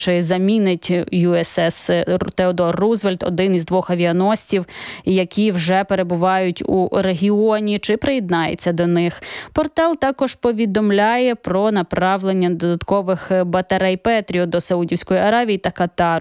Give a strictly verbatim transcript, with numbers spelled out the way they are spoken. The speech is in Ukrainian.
Чи замінить ю ес ес Теодор Рузвельт, один із двох авіаносців, які вже перебувають у регіоні, чи приєднається до них. Портал також повідомляє про направлення додаткових батарей Петріот до Саудівської Аравії та Катару.